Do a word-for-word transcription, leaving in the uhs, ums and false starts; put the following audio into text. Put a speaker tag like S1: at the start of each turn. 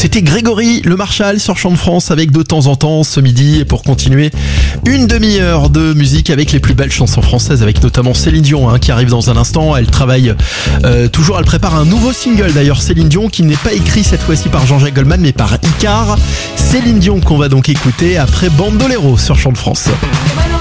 S1: C'était Grégory Le Marchal sur Chant de France avec de temps en temps ce midi, et pour continuer une demi-heure de musique avec les plus belles chansons françaises, avec notamment Céline Dion hein, qui arrive dans un instant. Elle travaille euh, toujours, elle prépare un nouveau single d'ailleurs, Céline Dion, qui n'est pas écrit cette fois-ci par Jean-Jacques Goldman mais par Icar. Céline Dion qu'on va donc écouter après Bandolero sur Chant de France.